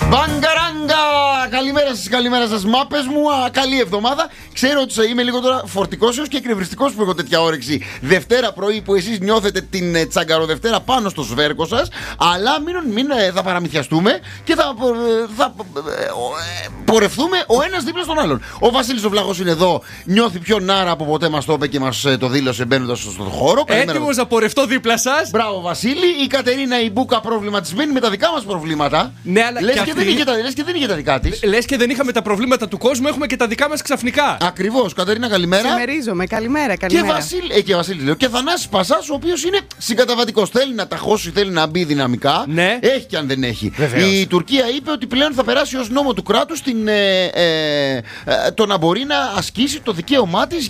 Μπαγκαράγκα! Καλημέρα σας, μάπες μου. Καλή εβδομάδα. Ξέρω ότι είμαι λίγο τώρα φορτικός έως και εκνευριστικός που έχω τέτοια όρεξη Δευτέρα πρωί που εσείς νιώθετε την τσαγκαροδευτέρα πάνω στο σβέρκο σας. Αλλά μην θα παραμυθιαστούμε και θα πορευτούμε ο ένας δίπλα στον άλλον. Ο Βασίλης ο Βλάχος είναι εδώ. Νιώθει πιο νάρα από ποτέ, μας το είπε και μας το δήλωσε μπαίνοντας στον χώρο. Έτοιμος να πορευτώ δίπλα σας. Μπράβο, Βασίλη. Η Κατερίνα η Μπούκα προβληματισμένη με τα δικά μας προβλήματα. Ναι, αλλά λες και δεν είχε τα δικά της. Λες και δεν είχαμε τα προβλήματα του κόσμου, έχουμε και τα δικά μας ξαφνικά. Ακριβώς. Κατερίνα, καλημέρα. Συμμερίζομαι. Καλημέρα. Και Βασίλη λέω. Και Θανάσης Πασάς, ο οποίος είναι συγκαταβατικός. Θέλει να ταχώσει, θέλει να μπει δυναμικά. Ναι. Έχει και αν δεν έχει. Βεβαίως. Η Τουρκία είπε ότι πλέον θα περάσει ως νόμο του κράτους το να μπορεί να ασκήσει το δικαίωμά της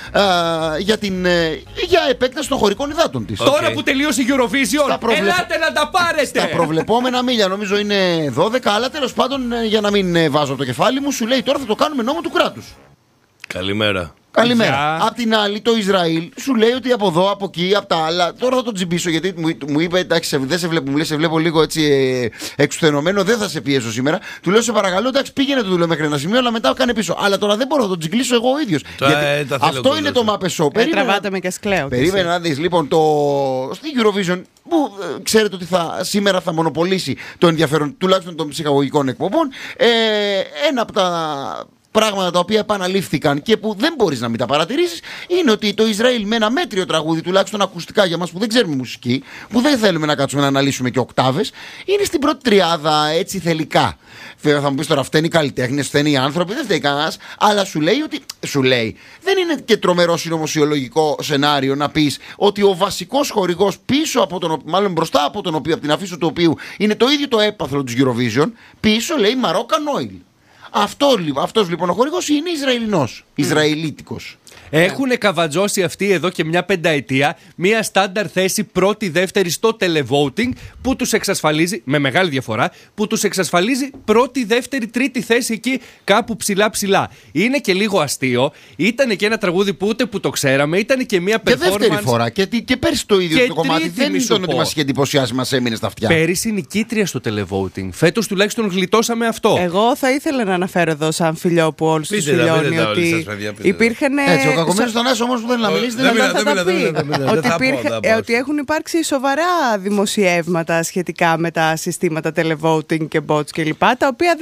για επέκταση των χωρικών υδάτων της. Τώρα που τελείωσε η Eurovision, ελάτε να τα πάρετε. Τα προβλεπόμενα μίλια, νομίζω είναι 12, αλλά τέλος πάντων, για να μην βάζω το κεφάλι μου, σου λέει τώρα θα το κάνουμε νόμο του κράτους. Καλημέρα. Καλημέρα. Απ' την άλλη, το Ισραήλ σου λέει ότι από εδώ, από εκεί, από τα άλλα. Τώρα θα τον τσιμπήσω γιατί μου είπε εντάξει, δεν σε βλέπω, μου λέει σε βλέπω λίγο έτσι εξουθενωμένο, δεν θα σε πιέσω σήμερα. Του λέω σε παρακαλώ, εντάξει, πήγαινε του λέω μέχρι ένα σημείο, αλλά μετά κάνε πίσω. Αλλά τώρα δεν μπορώ να τον τσιγκλίσω εγώ ο ίδιος. Αυτό είναι το Muppet Show. Τραβάτε με και σκλαίω. Περίμενα να δεις λοιπόν στη Eurovision που ξέρετε ότι σήμερα θα μονοπολίσει το ενδιαφέρον τουλάχιστον των ψυχαγωγικών εκπομπών. Ένα από τα πράγματα τα οποία επαναλήφθηκαν και που δεν μπορείς να μην τα παρατηρήσεις είναι ότι το Ισραήλ με ένα μέτριο τραγούδι, τουλάχιστον ακουστικά για μας που δεν ξέρουμε μουσική, που δεν θέλουμε να κάτσουμε να αναλύσουμε και οκτάβες, είναι στην πρώτη τριάδα έτσι θελικά. Βέβαια θα μου πεις τώρα φταίνει οι καλλιτέχνες, φταίνει οι άνθρωποι, δεν φταίει κανένας, αλλά σου λέει δεν είναι και τρομερό συνωμοσιολογικό σενάριο να πεις ότι ο βασικός χορηγός πίσω από τον, μάλλον μπροστά από τον οποίο, από την αφίσα του οποίου είναι το ίδιο το έπαθλο της Eurovision, πίσω λέει Moroccan Oil. Αυτός λοιπόν ο χορηγός είναι Ισραηλινός, Ισραηλίτικος. Έχουν καβατζώσει αυτοί εδώ και μια πενταετία μια στάνταρ θέση πρώτη-δεύτερη στο televoting που τους εξασφαλίζει, με μεγάλη διαφορά, που τους εξασφαλίζει πρώτη-δεύτερη-τρίτη θέση εκεί κάπου ψηλά-ψηλά. Είναι και λίγο αστείο. Ήταν και ένα τραγούδι που ούτε που το ξέραμε, ήταν και μια performance. Και δεύτερη φορά. Και πέρσι το ίδιο το κομμάτι. Δεν ήταν ότι μας είχε εντυπωσιάσει, μας έμεινε στα αυτιά. Πέρυσι νικήτρια στο televoting. Φέτος τουλάχιστον γλιτώσαμε αυτό. Εγώ θα ήθελα να αναφέρω εδώ, σαν φιλιό που όλους τους φιλιώνει, ότι υπήρχαν. Έτσι, ο κακομοίρης Θανάσης όμως που δεν να μιλήσει, ότι έχουν υπάρξει σοβαρά δημοσιεύματα σχετικά με τα συστήματα televoting και bots κλπ. Τα οποία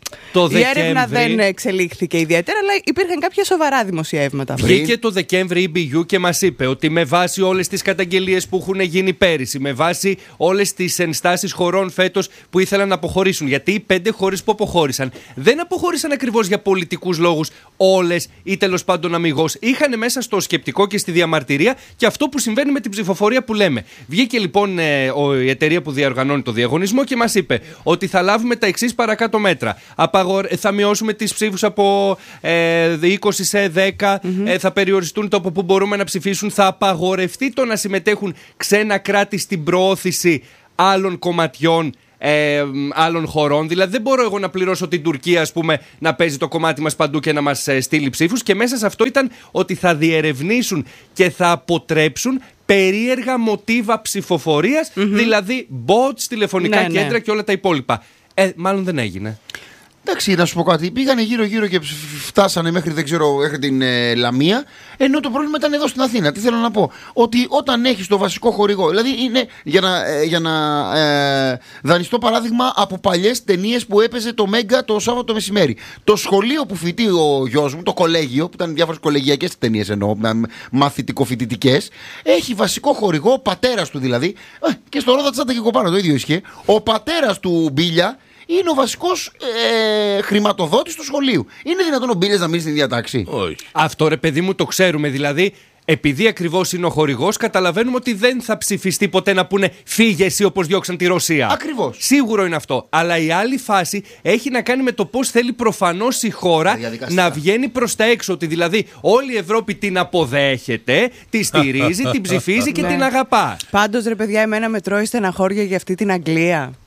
η έρευνα δεν εξελίχθηκε ιδιαίτερα, αλλά υπήρχαν κάποια σοβαρά δημοσιεύματα. Βγήκε το Δεκέμβρη η BU και μας είπε ότι με βάση όλες τις καταγγελίες που έχουν γίνει πέρυσι, με βάση όλες τις ενστάσεις χωρών φέτος που ήθελαν να αποχωρήσουν, γιατί οι 5 χώρες που αποχώρησαν δεν αποχώρησαν ακριβώς για πολιτικούς λόγους όλες ή τέλος πάντων αμιγώς. Είχαν μέσα στο σκεπτικό και στη διαμαρτυρία και αυτό που συμβαίνει με την ψηφοφορία που λέμε. Βγήκε λοιπόν η εταιρεία που διοργανώνει το διαγωνισμό και μας είπε ότι θα λάβουμε τα εξής παρακάτω μέτρα. Θα μειώσουμε τις ψήφους από 20 σε 10, θα περιοριστούν το από που μπορούμε να ψηφίσουν, θα απαγορευτεί το να συμμετέχουν ξένα κράτη στην προώθηση άλλων κομματιών άλλων χωρών. Δηλαδή δεν μπορώ εγώ να πληρώσω την Τουρκία, ας πούμε, να παίζει το κομμάτι μας παντού και να μας στείλει ψήφους. Και μέσα σε αυτό ήταν ότι θα διερευνήσουν και θα αποτρέψουν περίεργα μοτίβα ψηφοφορίας, δηλαδή bots, τηλεφωνικά κέντρα και όλα τα υπόλοιπα. Μάλλον δεν έγινε. Εντάξει, να σου πω κάτι. Πήγανε γύρω-γύρω και φτάσανε μέχρι, δεν ξέρω, μέχρι την Λαμία. Ενώ το πρόβλημα ήταν εδώ στην Αθήνα. Τι θέλω να πω. Ότι όταν έχεις το βασικό χορηγό. Δηλαδή είναι για να δανειστώ παράδειγμα από παλιές ταινίες που έπαιζε το Μέγκα το Σάββατο το μεσημέρι. Το σχολείο που φοιτεί ο γιος μου, το κολέγιο, που ήταν διάφορες κολεγιακές ταινίες εννοώ, μαθητικοφοιτητικές, έχει βασικό χορηγό, ο πατέρας του δηλαδή. Και στο Ρόδα Τσάντα και Κοπάνο το ίδιο ίσχυε. Ο πατέρας του Μπίλια είναι ο βασικός χρηματοδότης του σχολείου. Είναι δυνατόν ο Μπίλιας να μείνει στην διατάξη? Όχι. Αυτό ρε παιδί μου το ξέρουμε. Δηλαδή, επειδή ακριβώς είναι ο χορηγός, καταλαβαίνουμε ότι δεν θα ψηφιστεί ποτέ να πούνε φύγε εσύ όπως διώξαν τη Ρωσία. Ακριβώς. Σίγουρο είναι αυτό. Αλλά η άλλη φάση έχει να κάνει με το πώς θέλει προφανώς η χώρα να βγαίνει προς τα έξω. Ότι δηλαδή όλη η Ευρώπη την αποδέχεται, τη στηρίζει, την ψηφίζει και την αγαπά. Πάντως ρε παιδιά, εμένα με τρώει στεναχώρια για αυτή την Αγγλία.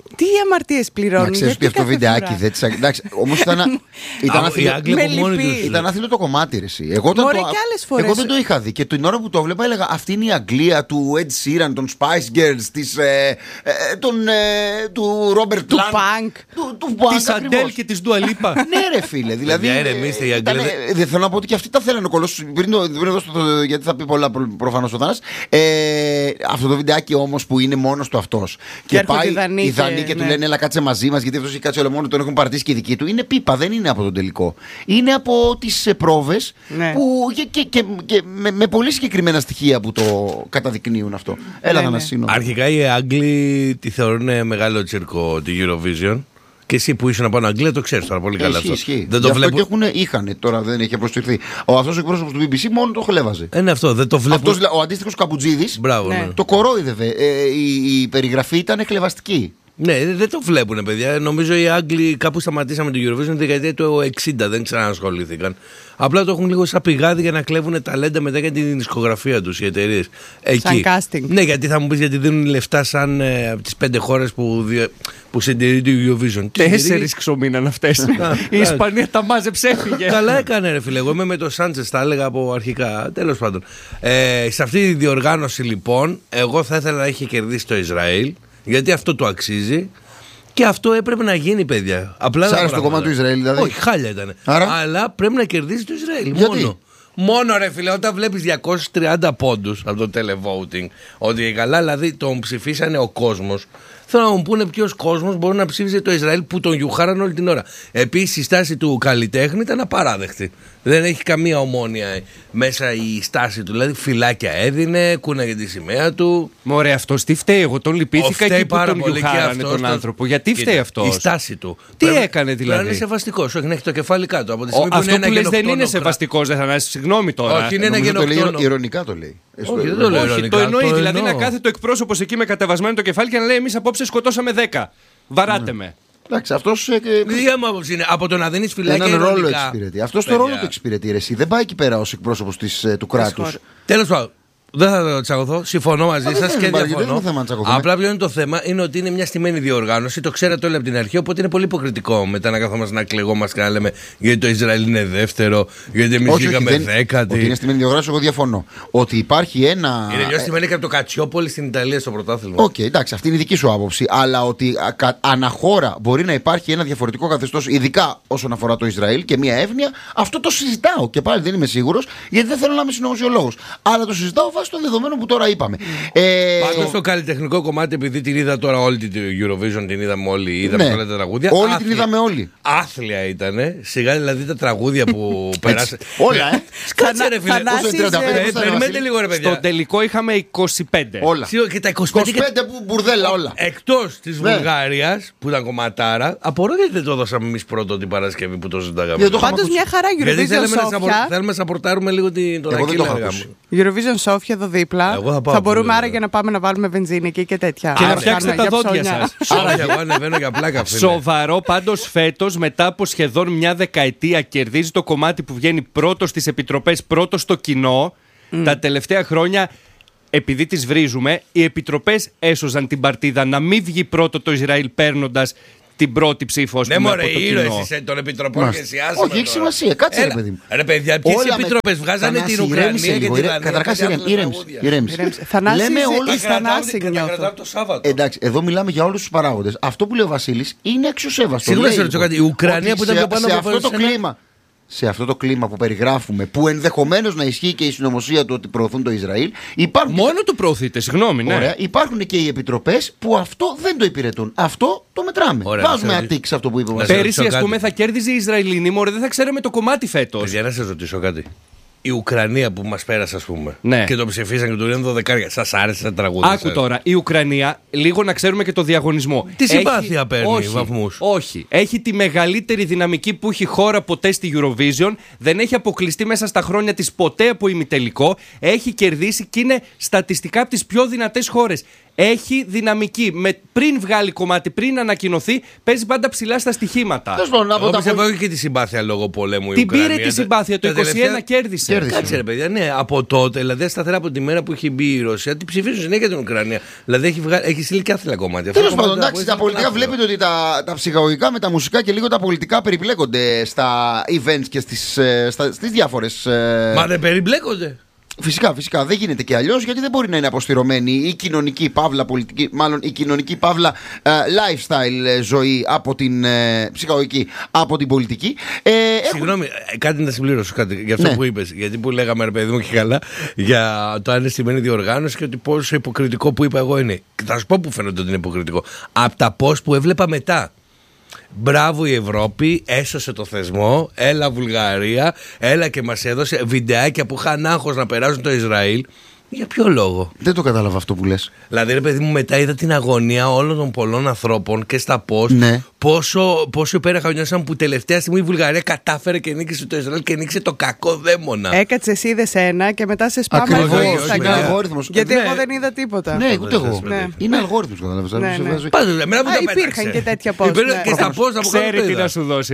Τι αμαρτίες πληρώνουν. Να ξέρεις ότι αυτό το βιντεάκι δεν της. Εντάξει, όμως ήταν άθλιο το κομμάτι. Εγώ δεν το είχα δει. Και την ώρα που το βλέπα έλεγα αυτή είναι η Αγγλία του Ed Sheeran, των Spice Girls, του Robert Plant, της Adele και της Dua Lipa. Ναι, ρε φίλε. Δηλαδή. Δεν θέλω να πω ότι και αυτοί τα θέλανε ο κολός. Γιατί θα πει πολλά προφανώς ο Θάνας. Αυτό το βιντεάκι όμως που είναι μόνος του αυτός. Και πάει οι Δανείοι και του λένε έλα κάτσε μαζί μας, γιατί αυτός έχει κάτσει όλο μόνο, τον έχουν παρτίσει και οι δικοί του. Είναι πίπα, δεν είναι από τον τελικό. Είναι από τις πρόβες και με πολύ συγκεκριμένα στοιχεία που το καταδεικνύουν αυτό. Έλα να σύνω. Αρχικά οι Άγγλοι τη θεωρούν μεγάλο τσίρκο τη Eurovision. Και εσύ που ήσουν από Αγγλία το ξέρεις τώρα πολύ καλά αυτό. Δεν το βλέπω. Και είχαν, τώρα δεν έχει προστιχθεί. Αυτός ο εκπρόσωπος του BBC μόνο το χλέβαζε. Είναι αυτό, δεν το βλέπω. Ο αντίστοιχος Καμπουτζίδης το κορόιδευε. Η περιγραφή ήταν χλεβαστική. Ναι, δεν το βλέπουν, παιδιά. Νομίζω οι Άγγλοι κάπου σταματήσαμε το Eurovision τη δεκαετία του 60, δεν ξανασχολήθηκαν. Απλά το έχουν λίγο σαν πηγάδι για να κλέβουν ταλέντα μετά για την δισκογραφία τους οι εταιρείες. Σαν casting. Ναι, γιατί θα μου πεις γιατί δίνουν λεφτά σαν από τις 5 χώρες που συντηρεί το Eurovision. 4 ξομείναν αυτές. Η Ισπανία τα μάζεψε, έφυγε. Καλά έκανε, ρε φίλε. Εγώ είμαι με το Σάντσες, τα έλεγα από αρχικά. Τέλος πάντων. Σε αυτή τη διοργάνωση, λοιπόν, εγώ θα ήθελα να είχε κερδίσει το Ισραήλ. Γιατί αυτό το αξίζει και αυτό έπρεπε να γίνει, παιδιά. Σ' άρεσε το κομμάτι του Ισραήλ, δηλαδή? Όχι, χάλια ήταν. Αλλά πρέπει να κερδίσει το Ισραήλ. Γιατί? Μόνο ρε φίλε, όταν βλέπεις 230 πόντους από το televoting, ότι καλά δηλαδή τον ψηφίσανε ο κόσμος. Θέλω να μου πούνε ποιος κόσμος μπορεί να ψήφιζε το Ισραήλ που τον γιουχάραν όλη την ώρα. Επίσης η στάση του καλλιτέχνη ήταν απαράδεκτη. Δεν έχει καμία ομόνοια μέσα η στάση του. Δηλαδή φυλάκια έδινε, κούναγε τη σημαία του. Μωρέ, αυτός τι φταίει? Εγώ τον λυπήθηκα εκεί που τον γιουχάρανε τον άνθρωπο. Γιατί φταίει αυτός? Η στάση του. Τι έκανε δηλαδή? Πρέπει να είναι σεβαστικός. Όχι, να έχει το κεφάλι κάτω. Από τη στιγμή αυτό που λες δεν είναι σεβαστικός, δεν θα είναι. Συγγνώμη τώρα. Όχι, είναι ένα γενοκτόνο. Ηρωνικά το λέει. Όχι, το εννοεί. Δηλαδή να κάθεται ο εκπρόσωπος εκεί με κατεβασμένο το κεφάλι και να λέει εμείς απόψε σκοτώσαμε 10. Βαράτε με. Εντάξει, αυτός. Δία μου άποψη είναι. Από το να δίνεις φυλάκια. Έναν ρόλο εξυπηρετεί. Αυτός το ρόλο του εξυπηρετεί. Εσύ δεν πάει εκεί πέρα ως εκπρόσωπος του κράτους. Τέλος πάντων. Δεν θα τσακωθώ. Συμφωνώ μαζί σας και διαφωνώ. Απλά ποιο είναι το θέμα? Είναι ότι είναι μια στημένη διοργάνωση. Το ξέρατε όλοι από την αρχή. Οπότε είναι πολύ υποκριτικό μετά να καθόμαστε να κλεγόμαστε και να λέμε γιατί το Ισραήλ είναι δεύτερο, γιατί εμείς βγήκαμε δέκατοι. Ότι είναι στημένη διοργάνωση, εγώ διαφωνώ. Ότι υπάρχει ένα. Είναι πιο στημένη και από το Κατσιόπολη στην Ιταλία στο πρωτάθλημα. Οκ, εντάξει, αυτή είναι η δική σου άποψη. Αλλά ότι αναχώρα μπορεί να υπάρχει ένα διαφορετικό καθεστώς, ειδικά όσον αφορά το Ισραήλ και μια εύνοια, αυτό το συζητάω. Και πάλι δεν είμαι σίγουρος, γιατί δεν θέλω να είμαι συνωμοσιολόγος. Αλλά το συζητάω βάσει των δεδομένων που τώρα είπαμε. Πάντως στο καλλιτεχνικό κομμάτι, επειδή την είδα τώρα όλη την Eurovision, την είδαμε όλοι, είδαμε όλα τα τραγούδια. Όλη την είδαμε όλοι. Άθλια ήτανε. Σιγά δηλαδή τα τραγούδια που περάσαν. Όλα, Κάτσε ρε φίλε. Περιμένετε λίγο ρε παιδιά. Στο τελικό είχαμε 25. Όλα. Και τα 25 που μπουρδέλα όλα. Εκτός της Βουλγαρίας που ήταν κομματάρα, απορώ γιατί δεν το δώσαμε εμείς πρώτο την Παρασκευή που το ζητάγαμε. Πάντως μια χαρά Eurovision Sofia. Θέλουμε να σαπορτάρουμε λίγο τον Ακύλα. Eurovision Sofia εδώ δίπλα. Θα μπορούμε άραγε να πάμε να βάλουμε βενζίνη εκεί και τέτοια. Και να φτιάξετε τα δόντια σας. Εγώ ανεβαίνω για πλάκα. Σοβαρό πάντως φέτος, μετά από σχεδόν μια δεκαετία, κερδίζει το κομμάτι που βγαίνει πρώτο στις επιτροπές, πρώτο στο κοινό. Τα τελευταία χρόνια, επειδή τις βρίζουμε, οι επιτροπές έσωζαν την παρτίδα να μην βγει πρώτο το Ισραήλ παίρνοντας την πρώτη ψήφο. Ναι, μωρέ, οι ήρωες των επιτροπών και σιάσαμε. Όχι, έχει σημασία. Κάτσε, ρε παιδί μου. Ρε παιδιά, ποιες επιτροπές βγάζανε την Ουκρανία και την Δανία? Καταρχάς, ηρέμησε. Λέμε όλοι Θανάση νιώθω. Εντάξει, εδώ μιλάμε για όλους τους παράγοντες. Αυτό που λέει ο Βασίλης είναι αξιοσέβαστο. Σίγουρα σε ρωτήσω κάτι. Η Ουκρανία που ήταν πιο πάνω από αυτό το κλίμα. Σε αυτό το κλίμα που περιγράφουμε, που ενδεχομένως να ισχύει και η συνωμοσία του ότι προωθούν το Ισραήλ, υπάρχουν. Μόνο το προωθείτε, συγγνώμη, ναι. Ωραία, υπάρχουν και οι επιτροπές που αυτό δεν το υπηρετούν. Αυτό το μετράμε. Ωραία, βάζουμε ατίκ σε αυτό που είπε ο Βασίλης. Πέρυσι, ας πούμε, θα κέρδιζε η Ισραηλινή, μωρέ, δεν θα ξέραμε το κομμάτι φέτος. Για να σας ρωτήσω κάτι. Η Ουκρανία που μας πέρασε, ας πούμε, ναι, και το ψηφίσαν και του λένε 12. Σας άρεσε τα τραγούδια? Άκου τώρα, η Ουκρανία, λίγο να ξέρουμε και το διαγωνισμό. Τι συμπάθεια παίρνει βαθμούς? Όχι. Έχει τη μεγαλύτερη δυναμική που έχει χώρα ποτέ στη Eurovision. Δεν έχει αποκλειστεί μέσα στα χρόνια της ποτέ από ημιτελικό. Έχει κερδίσει και είναι στατιστικά από τις πιο δυνατές χώρες. έχει δυναμική. Πριν βγάλει κομμάτι, πριν ανακοινωθεί, παίζει πάντα ψηλά στα στοιχήματα. Εγώ πιστεύω έχει και τη συμπάθεια λόγω πολέμου. Την πήρε τη συμπάθεια. Το 21 κέρδισε. Κάτσε ρε παιδιά, ναι, από τότε, δηλαδή σταθερά από τη μέρα που έχει μπει η Ρωσία, τη ψηφίζουν συνέχεια την Ουκρανία. Δηλαδή έχει στείλει και άθλια κομμάτια. Τέλος πάντων, εντάξει, τα πολιτικά βλέπετε ότι τα ψυχαγωγικά με τα μουσικά και λίγο τα πολιτικά περιπλέκονται στα events και στις διάφορες. Μα δεν περιπλέκονται. Φυσικά. Δεν γίνεται και αλλιώς, γιατί δεν μπορεί να είναι αποστηρωμένη η κοινωνική παύλα πολιτική, μάλλον η κοινωνική παύλα lifestyle ζωή από την ψυχαγωγική, από την πολιτική. Συγγνώμη, κάτι να συμπληρώσω κάτι για αυτό που είπες. Γιατί που λέγαμε, ρε παιδί μου, και καλά, για το αν σημαίνει διοργάνωση και ότι πόσο υποκριτικό που είπα εγώ είναι. Θα σου πω που φαίνεται ότι είναι υποκριτικό. Από τα post που έβλεπα μετά. Μπράβο η Ευρώπη, έσωσε το θεσμό. Έλα Βουλγαρία, έλα και μας έδωσε βιντεάκια που είχαν άγχος να περάσουν το Ισραήλ. Για ποιο λόγο? Δεν το κατάλαβα αυτό που λες. Δηλαδή, ρε παιδί μου, μετά είδα την αγωνία όλων των πολλών ανθρώπων και στα post. Ναι. Πόσο υπέροχα νιώσαν που τελευταία στιγμή η Βουλγαρία κατάφερε και νίκησε το Ισραήλ και νίκησε το κακό δαίμονα. Έκατσε, είδες ένα και μετά σε σπάμα αλγόριθμος. Γιατί εγώ δεν είδα τίποτα. Ναι, ούτε εγώ. Είναι αλγόριθμος, κατάλαβες. Υπήρχαν και τέτοια post. Και στα post από ξέρει τι να σου δώσει.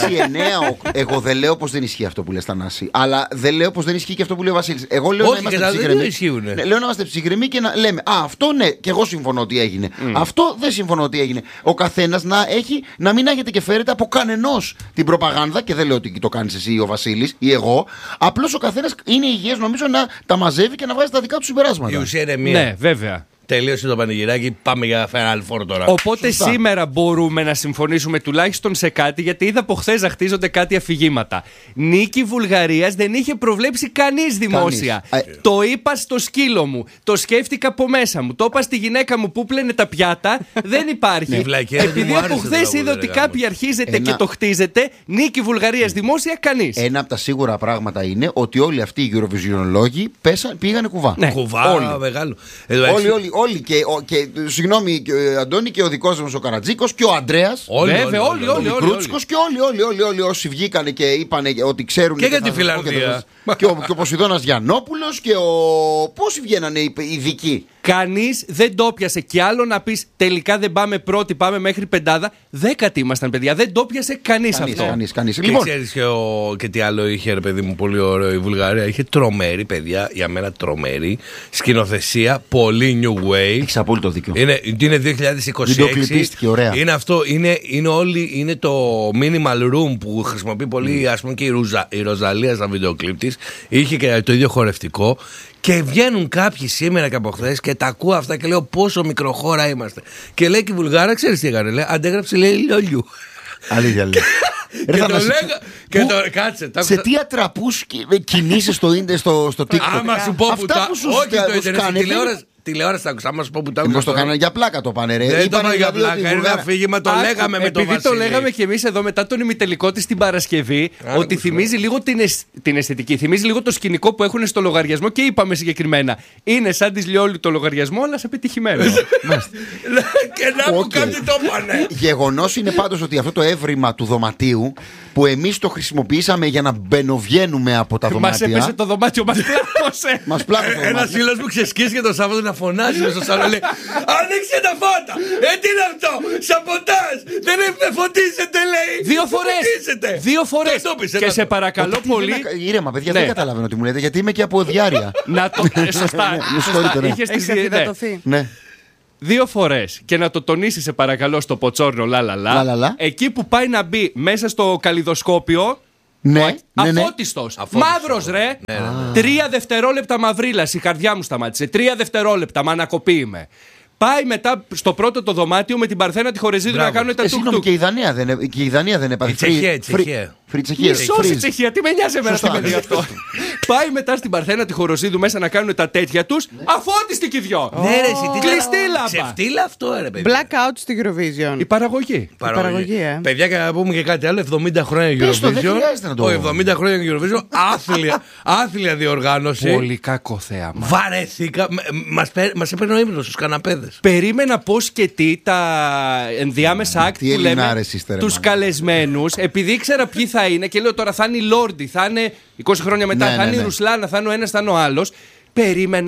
6-9. Εγώ δεν λέω πως δεν ισχύει αυτό που λες, Θανάση. Αλλά δεν λέω πως δεν ισχύει και αυτό που λέει ο Βασίλης. Εγώ λέω να είμαστε ψυχρεμοί. Λέω να είμαστε ψυχρεμοί και να λέμε αυτό ναι, και εγώ συμφωνώ ότι έγινε. Αυτό δεν συμφωνώ ότι έγινε. Ο καθένας να μην άγεται και φέρεται από κανενός την προπαγάνδα, και δεν λέω ότι το κάνεις εσύ ή ο Βασίλης ή εγώ. Απλώς ο καθένας είναι υγιές, νομίζω, να τα μαζεύει και να βγάζει τα δικά του συμπεράσματα. Η ουσία είναι μία. Ναι, βέβαια. Τελείωσε το πανηγυράκι, πάμε για Final Four τώρα. Οπότε σήμερα μπορούμε να συμφωνήσουμε τουλάχιστον σε κάτι, γιατί είδα από χθες να χτίζονται κάτι αφηγήματα. Νίκη Βουλγαρίας δεν είχε προβλέψει κανείς δημόσια. Το είπα στο σκύλο μου, το σκέφτηκα από μέσα μου, το είπα στη γυναίκα μου που πλένε τα πιάτα, δεν υπάρχει. Επειδή από χθες είδα ότι κάποιοι αρχίζετε και το χτίζετε, Νίκη Βουλγαρίας δημόσια κανείς. Ένα από τα σίγουρα πράγματα είναι ότι όλοι αυτοί οι Eurovisionολόγοι πήγανε κουβά. Ναι. Κουβά, μεγάλο. Όλοι και συγγνώμη, Αντώνη, και ο δικός μας ο Καρατζίκος και ο Αντρέας. Όλοι. Ο Κρούτσικος και όλοι όσοι βγήκανε και είπανε ότι ξέρουν. Και για τη Φιλανδία. Και ο Ποσειδώνας Γιαννόπουλος και πόσοι βγαίνανε οι ειδικοί. Κανείς δεν το πιασε. Και άλλο να πεις τελικά δεν πάμε πρώτοι, πάμε μέχρι πεντάδα. 10η ήμασταν, παιδιά. Δεν το πιασε κανείς αυτό. Κανείς. Λοιπόν, ξέρεις και τι άλλο είχε, ρε παιδί μου, πολύ ωραίο η Βουλγαρία. Είχε τρομερή, παιδιά, για μένα τρομερή σκηνοθεσία. Πολύ new wave. Έχεις απόλυτο δίκιο. Είναι 2026. Βιντεοκλιπίστηκε, ωραία. Είναι αυτό. Είναι το minimal room που χρησιμοποιεί πολύ, ας πούμε, και η Ροζαλία στα βιντεοκλιπ της. Είχε και το ίδιο χορευτικό. Και βγαίνουν κάποιοι σήμερα και από χθες και τα ακούω αυτά και λέω πόσο μικροχώρα είμαστε. Και λέει και η Βουλγάρα, ξέρεις τι έκανε, λέει, αντέγραψε, λέει, λιόλιου. Αλήθεια, λέει. Και το λέγα. Κάτσε. Σε τι ατραπούς κινήσεις στο TikTok. Άμα σου πω που τα. Όχι το ίντερνετ, τηλεόραση θα ακούσαμε, σου πω που τα άκουσα. Μήπως το κάνανε για πλάκα το πάνε, ρε. Δεν το είπαμε για πλάκα, είναι ένα αφήγημα, το λέγαμε με τον Βασίλη. Επειδή το λέγαμε κι εμείς εδώ μετά τον ημιτελικό της την Παρασκευή, ότι θυμίζει λίγο την αισθητική, θυμίζει λίγο το σκηνικό που έχουν στο λογαριασμό και είπαμε συγκεκριμένα. Είναι σαν τη Λιόλου το λογαριασμό, αλλά σε πετυχημένο. Και να που κάτι το πάνε. Γεγονός είναι πάντως ότι αυτό το έβριμα του δωματίου που εμείς το χρησιμοποιήσαμε για να μπαινοβγαίνουμε από τα δωμάτια. Μας έπεσε το δωμάτιο, μας πλάκωσε. Ένας φίλος μου ξεσκίστηκε το Σάββατο να φωνάζει στο σαλόνι, λέει, ανοίξτε τα φώτα! Τι είναι αυτό! Σαμποτάζ! Δεν φωτίσετε, λέει! 2 φορές! Και σε παρακαλώ πολύ. Ήρεμα, παιδιά, δεν καταλαβαίνω τι μου λέτε, γιατί είμαι και από διάρκεια. Να το. Σωστά. Έχεις αφιδατωθεί. Ναι. 2 φορές. Και να το τονίσει, σε παρακαλώ, στο Ποτσόρνο λαλαλα. Εκεί που πάει να μπει μέσα στο καλλιδοσκόπιο. Ναι, αφώτιστος. Μαύρος, ρε. 3 δευτερόλεπτα μαυρίλας. Η καρδιά μου σταμάτησε. 3 δευτερόλεπτα. Μ' ανακοπεί είμαι. Πάει μετά στο πρώτο το δωμάτιο με την Παρθένα τη Χορεζίδου να κάνουν τα τουκ-τουκ. Και η Δανία δεν έπαθε. Μισός η Τσεχία, τι με νοιάζει εμένα το παιδί αυτό. Πάει μετά στην Παρθένα τη Χορεζίδου μέσα να κάνουν τα τέτοια τους. Αφώτιστοι κι οι δυο. Κλειστή λάμπα. Ξεφτύλα αυτό, ρε παιδί. Blackout στη Eurovision. Η παραγωγή. Παιδιά, και να πούμε και κάτι άλλο. 70 χρόνια Eurovision. 70 χρόνια Eurovision. Άθλια διοργάνωση. Πολύ κακό θέαμα. Βαρέθηκα. Μας έπαιρνε ο ύπνος στους καναπέδες. Περίμενα πώς και τι τα ενδιάμεσα act που λέμε τους καλεσμένους, επειδή ήξερα ποιοι θα είναι και λέω τώρα θα είναι η Λόρντι, θα είναι 20 χρόνια μετά, θα είναι η Ρουσλάνα, θα είναι ο ένας, θα είναι ο άλλος. Περίμενα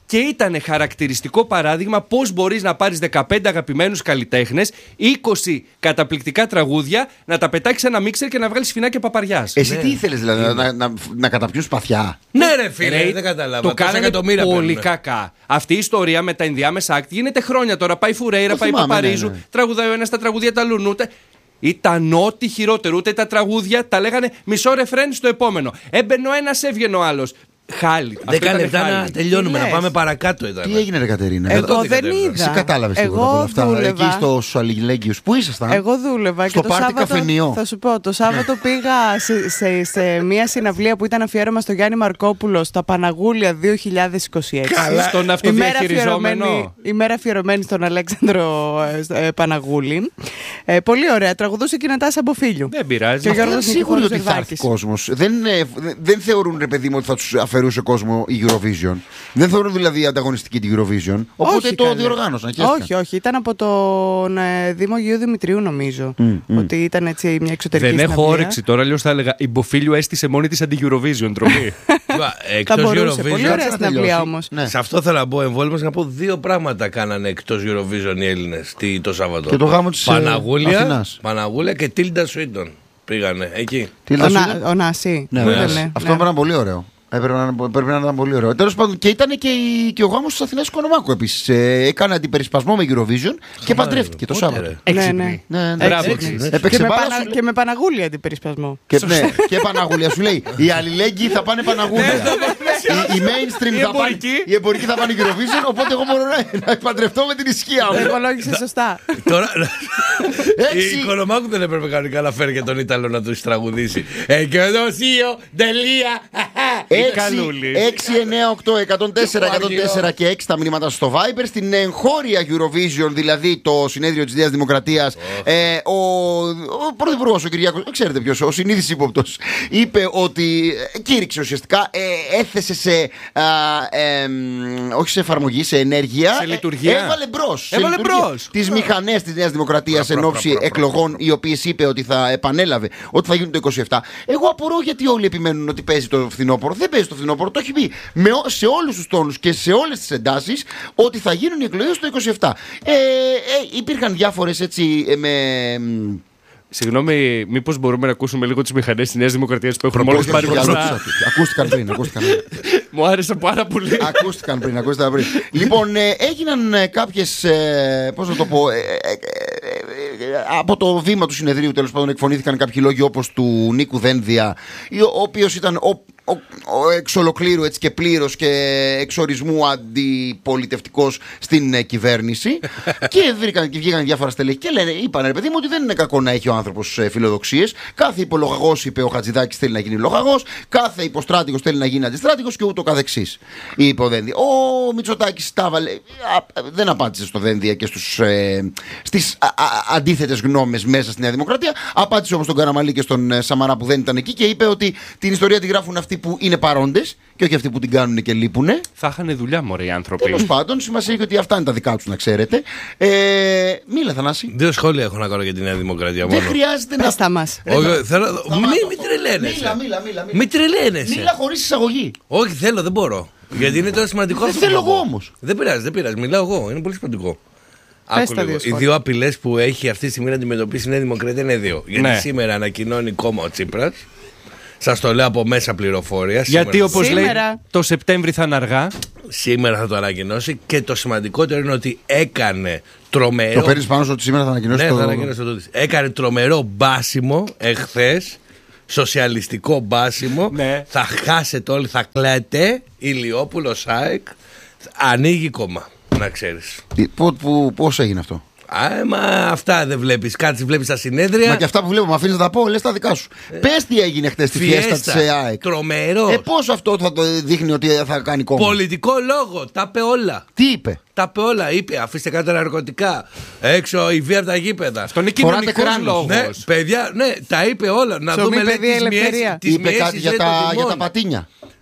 Και ήταν χαρακτηριστικό παράδειγμα πώς μπορείς να πάρεις 15 αγαπημένους καλλιτέχνες, 20 καταπληκτικά τραγούδια, να τα πετάξεις ένα μίξερ και να βγάλεις φινάκια παπαριάς. Εσύ τι ήθελες, δηλαδή, να καταπιούν σπαθιά? Ναι, ρε φίλε, δεν κατάλαβα. Το κάνανε πολύ κακά. Αυτή η ιστορία με τα ενδιάμεσα act γίνεται χρόνια τώρα. Πάει Φουρέιρα, πάει Παπαρίζου, τραγουδάει ο ένας τα τραγουδία τα λουνούτε. Ήταν ό,τι χειρότερο. Ούτε τα τραγούδια τα λέγανε μισό ρεφρέν στο επόμενο. Έμπαινε ο ένας, έβγαινε ο άλλος. Χάλι. 10 λεπτά να τελειώνουμε, να πάμε παρακάτω. Τι έγινε, ρε Κατερίνα? Εγώ δεν είδα. Εσύ κατάλαβες τίποτα από όλα αυτά? Εκεί στους αλληλέγγυους που ήσασταν? Εγώ δούλευα. Στο και το πάρτι Σάββατο, καφενείο. θα σου πω, το Σάββατο πήγα σε μια συναυλία που ήταν αφιέρωμα στο Γιάννη Μαρκόπουλο στα Παναγούλια 2026. Καλά. Στον αυτοδιαχειριζόμενο. Ημέρα αφιερωμένη στον Αλέξανδρο Παναγούλη. Πολύ ωραία. Τραγουδούσε και η Νατάσα Μποφίλιου. Δεν πειράζει. Είναι σίγουροι ότι θα έρθει κόσμος. Δεν θεωρούν, ρε παιδί μου, ότι θα τους αφαιρούσε κόσμο η Eurovision. Δεν θεωρούν δηλαδή ανταγωνιστική την Eurovision. Οπότε όχι, το διοργάνωσαν. Όχι. Ήταν από τον Δήμο Γείου Δημητρίου, νομίζω. Ότι ήταν έτσι μια εξωτερική συναυλία. Δεν έχω όρεξη τώρα, αλλιώς θα έλεγα. Η Μποφίλιου έστησε μόνη της αντι-Eurovision τροπή. Εκτός Eurovision. Πολύ ωραία συναυλία όμως. Σε αυτό θέλω να πω εμβόλυμος, να πω 2 πράγματα κάνανε εκτός Eurovision οι Έλληνες το Σάββατο. Και το γάμο της Παναγούλια και Τίλντα Σουίντον πήγανε εκεί. Ο Νάση. Αυτό ήταν πολύ ωραίο. Πρέπει να ήταν πολύ ωραίο. Τέλος πάντων, και ήταν και ο γάμος της Αθηνάς Οικονομάκου επίσης. Έκανε αντιπερισπασμό με Eurovision και παντρεύτηκε το Σάββατο. Και με Παναγούλια αντιπερισπασμό. Και Παναγούλια σου λέει. Οι αλληλέγγυοι θα πάνε Παναγούλια. Οι mainstream θα πάνε. Οι εμπορικοί θα πάνε Eurovision. Οπότε εγώ μπορώ να παντρευτώ με την ισχύα μου. Υπολόγισε σωστά. Τώρα. Η Οικονομάκου δεν έπρεπε κανονικά να φέρει και τον Ίταλο να του τραγουδήσει. Εκδοσίο, τελεία. 698-104-104 και 6 τα μηνύματα στο Viber. Στην εγχώρια Eurovision, δηλαδή το συνέδριο της Νέας Δημοκρατίας, ο πρωθυπουργός, ο Κυριάκος, ξέρετε ποιος, ο συνήθις ύποπτος, είπε ότι κήρυξε ουσιαστικά, έθεσε σε όχι σε εφαρμογή, σε ενέργεια, σε λειτουργία. Έβαλε μπρος τις μηχανές της Νέας Δημοκρατίας εν ώψη εκλογών, οι οποίες είπε ότι θα επανέλαβε, ότι θα γίνουν το 27. Εγώ απορώ γιατί όλοι επιμένουν ότι παίζει το φθινόπωρο. Δεν παίζει το φθινόπωρο, το έχει πει σε όλους τους τόνους και σε όλες τις εντάσεις ότι θα γίνουν οι εκλογές το 27. Υπήρχαν διάφορες έτσι Συγγνώμη, μήπως μπορούμε να ακούσουμε λίγο τις μηχανές της Νέας Δημοκρατίας που έχουν μόλις πάρει μπροστά? Ακούστηκαν πριν. Μου άρεσε πάρα πολύ. Ακούστηκαν πριν. Λοιπόν, έγιναν κάποιες, πώς να το πω, από το βήμα του συνεδρίου τέλος πάντων εκφωνήθηκαν κάποιοι λόγοι, όπως του Νίκου Δένδια, ο οποίος ήταν εξ ολοκλήρου έτσι και πλήρως και εξορισμού αντιπολιτευτικός στην κυβέρνηση. Και βγήκαν διάφορα στελέχη και είπαν, ρε παιδί μου, ότι δεν είναι κακό να έχει ο άνθρωπος φιλοδοξίες. Κάθε υπολογαγός, είπε ο Χατζηδάκης, θέλει να γίνει λογαγός. Κάθε υποστράτηγος θέλει να γίνει αντιστράτηγος και ούτω καθεξής, είπε ο Δένδια. Ο Μητσοτάκης δεν απάντησε στο Δένδια και στις αντίθετες γνώμες μέσα στη Νέα Δημοκρατία. Απάντησε όμως στον Καραμαλή και στον Σαμαρά που δεν ήταν εκεί και είπε ότι την ιστορία τη γράφουν αυτοί που είναι παρόντες και όχι αυτοί που την κάνουν και λείπουνε. Θα είχαν δουλειά, μωρέ, οι άνθρωποι. Τέλος πάντων, σημασία έχει ότι αυτά είναι τα δικά τους, να ξέρετε. Μίλα, Θανάση. 2 σχόλια έχω να κάνω για τη Νέα Δημοκρατία μόνο. Δεν χρειάζεται να. Πες μας. Μην τρελαίνεσαι. Μην τρελαίνεσαι. Μίλα χωρίς εισαγωγή. Όχι, θέλω, δεν μπορώ. Γιατί είναι τώρα σημαντικό αυτό. Δεν θέλω εγώ όμως. Δεν πειράζει. Μιλάω εγώ. Είναι πολύ σημαντικό. Οι 2 απειλές που έχει αυτή τη στιγμή να αντιμετωπίσει η Νέα Δημοκρατία είναι 2. Γιατί σήμερα ανακοινώνει κόμμα ο Τσίπρας. Σας το λέω από μέσα πληροφορία. Γιατί όπως λέει, το Σεπτέμβρη θα είναι αργά. Σήμερα θα το ανακοινώσει και το σημαντικότερο είναι ότι έκανε τρομερό. Το παίρνεις πάνω ότι σήμερα θα ανακοινώσει. Ναι, θα ανακοινώσει το. Έκανε τρομερό μπάσιμο εχθές. Σοσιαλιστικό μπάσιμο. Ναι. Θα χάσετε όλοι, θα κλαίτε. Ηλιόπουλο ΣΑΕΚ. Ανοίγει κόμμα. Να ξέρεις. Πώς έγινε αυτό? Μα αυτά δεν βλέπεις. Κάτσε, βλέπεις τα συνέδρια. Μα και αυτά που βλέπω, με αφήνεις να τα πω, λες τα δικά σου. Πες τι έγινε χτες στη φιέστα της ΑΕΚ. Τρομερό. Πώς αυτό θα το δείχνει ότι θα κάνει κόμμα? Πολιτικό λόγο. Τα είπε όλα. Τι είπε? Τα είπε όλα. Είπε αφήστε κάτω ναρκωτικά. Έξω η βία από τα γήπεδα. Αυτό είναι κοινωνικός λόγος. Ναι, παιδιά, ναι, τα είπε όλα. Να δούμε, λέει, τις είπε κάτι για τα πατίνια.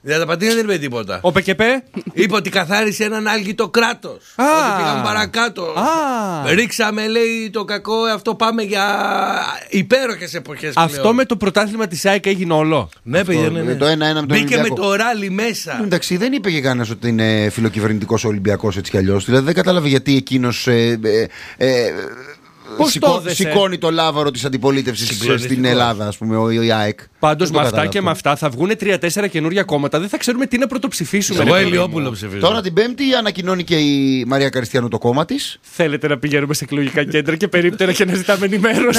Διαταπατήνα δεν είπε τίποτα. Ο ΠΚΠ είπε ότι καθάρισε έναν άλγητο κράτος. Ότι πήγαμε παρακάτω. Ρίξαμε, λέει, το κακό, αυτό πάμε για υπέροχες εποχές. Αυτό με το πρωτάθλημα της ΑΕΚ έγινε όλο. Ναι, παιδιά, ναι. Μπήκε με το ράλι μέσα. Εντάξει, δεν είπε και κανένας ότι είναι φιλοκυβερνητικός ο Ολυμπιακός έτσι κι αλλιώς. Δηλαδή δεν κατάλαβε γιατί εκείνος. Σηκώνει το λάβαρο της αντιπολίτευσης στην Ελλάδα, ας πούμε, η ΑΕΚ. Πάντως με αυτά και με αυτά θα βγουν 3-4 καινούργια κόμματα. Δεν θα ξέρουμε τι να πρωτοψηφίσουμε. Εγώ Ηλιόπουλο ψηφίζω. Τώρα την Πέμπτη ανακοινώνει και η Μαρία Καριστιανού το κόμμα της. Θέλετε να πηγαίνουμε σε εκλογικά κέντρα και περίπτερα και να ζητάμε ενημέρωση?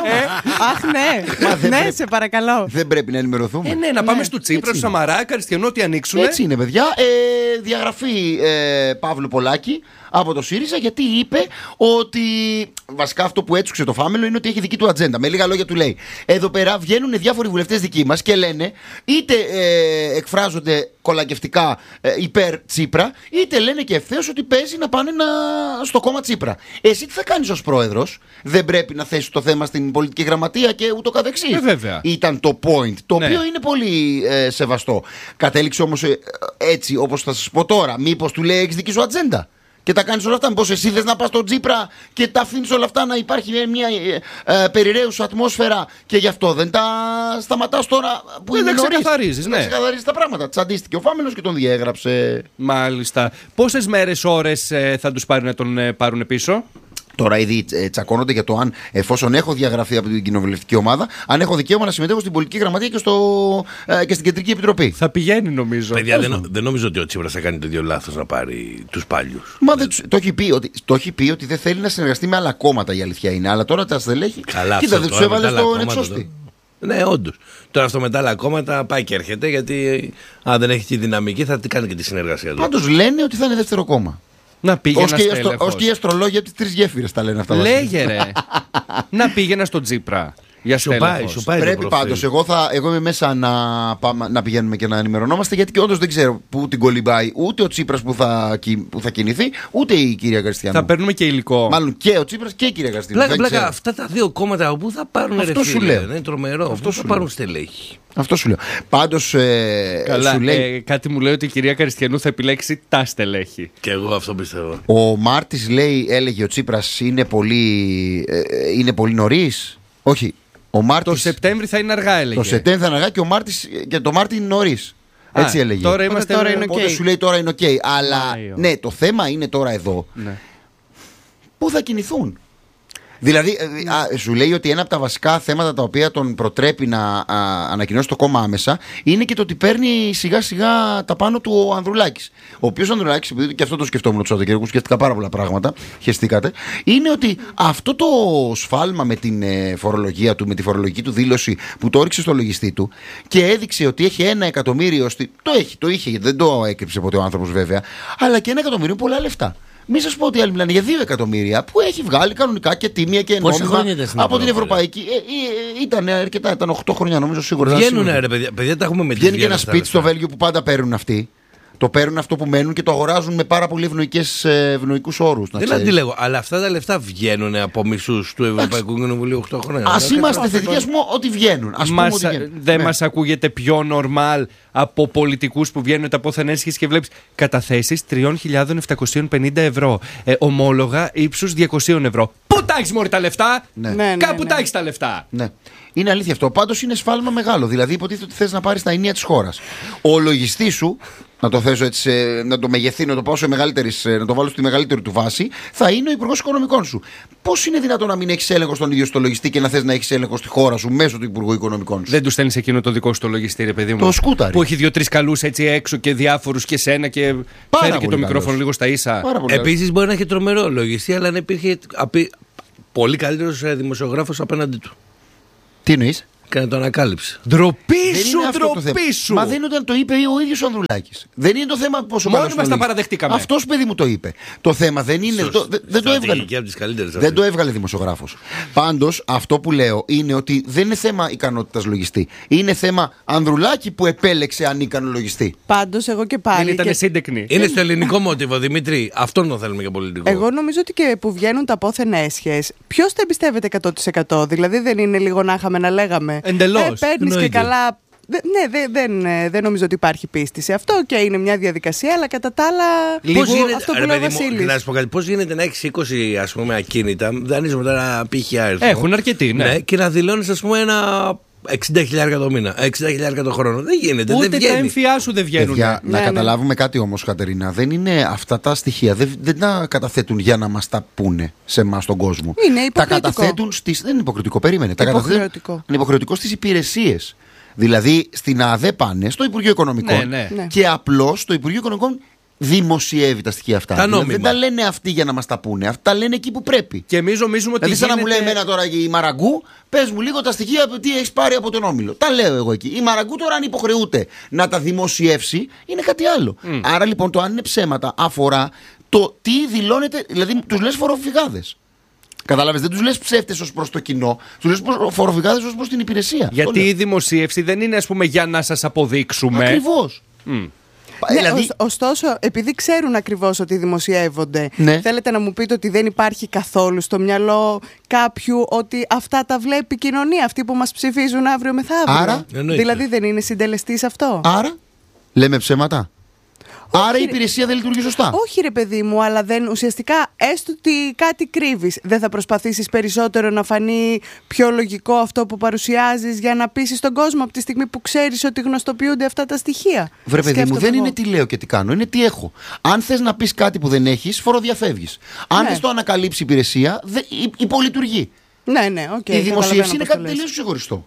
Αχ, ναι. Ναι, σε παρακαλώ. Δεν πρέπει να ενημερωθούμε. Ναι, να πάμε στο Τσίπρα, στο Σαμαρά, Καριστιανού, ότι ανοίξουν. Έτσι είναι, παιδιά. Διαγραφή Παύλου Πολάκη από το ΣΥΡΙΖΑ, γιατί είπε ότι βασικά αυτό που έτσουξε το φάμελο είναι ότι έχει δική του ατζέντα. Με λίγα λόγια του λέει: εδώ πέρα βγαίνουν διάφοροι βουλευτές δικοί μας και λένε, είτε εκφράζονται κολακευτικά υπέρ Τσίπρα, είτε λένε και ευθέως ότι παίζει να πάνε στο κόμμα Τσίπρα. Εσύ τι θα κάνεις ως πρόεδρος? Δεν πρέπει να θέσεις το θέμα στην πολιτική γραμματεία και ούτω καθεξής? Βέβαια. Ήταν το point, το οποίο είναι πολύ σεβαστό. Κατέληξε όμως έτσι, όπως θα σας πω τώρα. Μήπως του λέει: έχεις δική σου ατζέντα και τα κάνεις όλα αυτά? Μήπως εσύ θες να πας στον Τσίπρα και τα αφήνεις όλα αυτά να υπάρχει μια περιραίουσα ατμόσφαιρα και γι' αυτό δεν τα σταματάς τώρα που είναι νωρίς? Ξεκαθαρίζεις, ναι. Ξεκαθαρίζεις τα πράγματα. Τσαντίστηκε ο Φάμελος και τον διέγραψε. Μάλιστα. Πόσες μέρες, ώρες θα τους πάρει να τον πάρουν πίσω? Τώρα ήδη τσακώνονται για το αν, εφόσον έχω διαγραφεί από την κοινοβουλευτική ομάδα, αν έχω δικαίωμα να συμμετέχω στην πολιτική γραμματεία και στην κεντρική επιτροπή. Θα πηγαίνει, νομίζω. Παιδιά, δεν νομίζω ότι ο Τσίπρας θα κάνει το ίδιο λάθος να πάρει τους παλιούς. Μα το έχει πει ότι δεν θέλει να συνεργαστεί με άλλα κόμματα, η αλήθεια είναι. Αλλά τώρα τα στελέχη. Κοίτα, δεν τους έβαλε στον εξώστη. Ναι, όντως. Τώρα αυτό με τα άλλα κόμματα πάει και έρχεται, γιατί αν δεν έχει τη δυναμική θα κάνει και τη συνεργασία του. Πάντως λένε ότι θα είναι δεύτερο κόμμα. Να πήγαινα ως και οι αστρολόγοι από τις 3 γέφυρες τα λένε αυτά. Λέγε ρε. Να πήγαινα στον Τσίπρα. Για σου πάει. Πρέπει πάντως. Εγώ είμαι μέσα να πηγαίνουμε και να ενημερωνόμαστε, γιατί και όντως δεν ξέρω πού την κολυμπάει ούτε ο Τσίπρας που θα κινηθεί, ούτε η κυρία Καριστιανού. Θα παίρνουμε και υλικό. Μάλλον και ο Τσίπρας και η κυρία Καριστιανού. Πλάκα, αυτά τα δύο κόμματα πού θα πάρουν? Αυτό σου λέω. Είναι τρομερό. Αυτό θα πάρουν στελέχη. Αυτό σου λέω. Πάντως. Καλά, σου λέει... κάτι μου λέει ότι η κυρία Καριστιανού θα επιλέξει τα στελέχη. Και εγώ αυτό πιστεύω. Ο Μάρτης έλεγε ο Τσίπρας είναι πολύ νωρίς. Όχι. Το Σεπτέμβρη θα είναι αργά, έλεγε. Το Σεπτέμβρη θα είναι αργά και το Μάρτι είναι νωρίς. Έτσι έλεγε. Τώρα είναι okay. Σου λέει τώρα είναι ok. Αλλά ναι, το θέμα είναι τώρα εδώ. Ναι. Πού θα κινηθούν? Δηλαδή, σου λέει ότι ένα από τα βασικά θέματα τα οποία τον προτρέπει να ανακοινώσει το κόμμα άμεσα είναι και το ότι παίρνει σιγά σιγά τα πάνω του ο Ανδρουλάκης. Ο οποίος Ανδρουλάκης, επειδή και αυτό το σκεφτόμουν το Σαββατοκύριακο, σκέφτηκα πάρα πολλά πράγματα, χεστήκατε, είναι ότι αυτό το σφάλμα με την φορολογία του, με τη φορολογική του δήλωση που το έριξε στο λογιστή του και έδειξε ότι έχει 1 εκατομμύριο. Το είχε, γιατί δεν το έκρυψε ποτέ ο άνθρωπος βέβαια, αλλά και 1 εκατομμύριο είναι πολλά λεφτά. Μην σας πω ότι άλλοι μιλάνε για 2 εκατομμύρια που έχει βγάλει κανονικά και τίμια και νόμιμα από την Ευρωπαϊκή. Ήταν αρκετά, ήταν 8 χρόνια νομίζω σίγουρα. Βγαίνουνε ρε παιδιά, τα έχουμε με τη. Βγαίνει και ένα σπίτι στο Βέλγιο που πάντα παίρνουν αυτοί. Το παίρνουν αυτό που μένουν και το αγοράζουν με πάρα πολύ ευνοϊκούς όρους. Δεν αντιλέγω, αλλά αυτά τα λεφτά βγαίνουν από μισούς του Ευρωπαϊκού Κοινοβουλίου 8 χρόνια. Ας είμαστε θετικοί, ας πούμε ότι βγαίνουν. Δεν μας ακούγεται πιο normal από πολιτικούς που βγαίνουν τα πόθεν έσχες και βλέπεις καταθέσεις 3.750 ευρώ, ομόλογα ύψους 200 ευρώ. Πού τα έχεις μωρή τα λεφτά? Κάπου τα έχεις τα λεφτά. Ναι. Είναι αλήθεια αυτό. Πάντως είναι σφάλμα μεγάλο. Δηλαδή υποτίθεται ότι θες να πάρεις τα ενία της χώρας. Ο λογιστής σου, να το θέσω έτσι, να το μεγεθύνω, να το πάω να το βάλω στη μεγαλύτερη του βάση, θα είναι ο Υπουργός Οικονομικών σου. Πώς είναι δυνατόν να μην έχεις έλεγχο στον ίδιο στο λογιστή και να θες να έχεις έλεγχο στη χώρα σου μέσω του Υπουργού Οικονομικών σου? Δεν του στέλνεις εκείνο το δικό σου το λογιστή, ρε παιδί μου. Το σκούταρι. Που έχει 2-3 καλούς έτσι έξω και διάφορους και σένα και φέρει και το μικρόφωνο λίγο στα ίσα. Επίσης μπορεί να έχει τρομερό λογιστή, αλλά να υπήρχε πολύ καλύτερος δημοσιογράφος απέναντι του. Τι εννοείς? Και να το ανακάλυψε. Ντροπή σου! Μα δεν είναι όταν το είπε ο ίδιος ο Ανδρουλάκης. Δεν είναι το θέμα πόσο μόνοι μας τα παραδεχτήκαμε. Αυτός παιδί μου το είπε. Το θέμα δεν είναι. Δεν το έβγαλε. Δεν το έβγαλε δημοσιογράφος. Πάντως αυτό που λέω είναι ότι δεν είναι θέμα ικανότητας λογιστή. Είναι θέμα Ανδρουλάκη που επέλεξε ανίκανο λογιστή. Πάντως εγώ και πάλι. Δεν ήταν σύντεκνη. Είναι στο ελληνικό μότιβο, Δημήτρη. Αυτόν το θέλουμε για πολιτικό. Εγώ νομίζω ότι και που βγαίνουν τα πόθεν έσχες, ποιος τα εμπιστεύεται 100%? Δηλαδή δεν είναι λίγο να είχαμε να λέγαμε. Εντελώς. Παίρνεις και καλά Δεν νομίζω ότι υπάρχει πίστη σε αυτό και είναι μια διαδικασία, αλλά κατά τα άλλα. Αυτό που λέει ο Βασίλης. Να σου πω κάτι, πώς γίνεται να έχεις 20 ας πούμε ακίνητα, δανείζουμε τώρα π.χ. αριθμό. Έχουν αρκετοί, ναι. Και να δηλώνεις ας πούμε ένα 60.000 το μήνα, 60.000 το χρόνο. Δεν γίνεται. Ούτε δεν τα έμφυά σου δεν βγαίνουν. Να καταλάβουμε κάτι όμως, Κατερίνα. Δεν είναι αυτά τα στοιχεία. Δεν τα καταθέτουν για να μας τα πούνε σε εμάς τον κόσμο. Είναι υποκριτικό. Τα καταθέτουν στις. Δεν είναι υποκριτικό, περίμενε. Υποχρεωτικό. Είναι υποχρεωτικό στις υπηρεσίες. Δηλαδή στην ΑΔΕ πάνε στο Υπουργείο Οικονομικών. Ναι. Και απλώς το Υπουργείο Οικονομικών δημοσιεύει τα στοιχεία αυτά. Δηλαδή, δεν τα λένε αυτοί για να μας τα πούνε. Αυτά τα λένε εκεί που πρέπει. Και εμείς νομίζουμε ότι. Δηλαδή, σαν να μου λέει εμένα τώρα η Μαραγκού, πες μου λίγο τα στοιχεία τι έχεις πάρει από τον Όμιλο. Τα λέω εγώ εκεί. Η Μαραγκού τώρα, αν υποχρεούται να τα δημοσιεύσει, είναι κάτι άλλο. Άρα λοιπόν το αν είναι ψέματα αφορά το τι δηλώνεται. Δηλαδή, τους λες φοροφυγάδες. Κατάλαβες, δεν τους λες ψεύτες ως προς το κοινό, τους λες φοροφυγάδες ως προς την υπηρεσία. Γιατί η δημοσίευση δεν είναι, ας πούμε, για να σας αποδείξουμε. Ακριβώς. Ναι, ωστόσο, επειδή ξέρουν ακριβώς ότι δημοσιεύονται, θέλετε να μου πείτε ότι δεν υπάρχει καθόλου στο μυαλό κάποιου ότι αυτά τα βλέπει η κοινωνία, αυτοί που μας ψηφίζουν αύριο μεθαύριο? Άρα, δηλαδή δεν είναι συντελεστής αυτό? Άρα, λέμε ψέματα. Άρα η υπηρεσία δεν λειτουργεί σωστά. Όχι ρε παιδί μου, αλλά ουσιαστικά έστω ότι κάτι κρύβεις, δεν θα προσπαθήσεις περισσότερο να φανεί πιο λογικό αυτό που παρουσιάζεις για να πείσεις τον κόσμο από τη στιγμή που ξέρεις ότι γνωστοποιούνται αυτά τα στοιχεία? Βρε παιδί μου, δεν είναι τι λέω και τι κάνω, είναι τι έχω. Αν θες να πεις κάτι που δεν έχεις, φοροδιαφεύγεις. Αν θες το ανακαλύψει η υπηρεσία, υπολειτουργεί. Ναι, οκ. Η δημοσίευση είναι κάτι τελείως ξεχωριστό.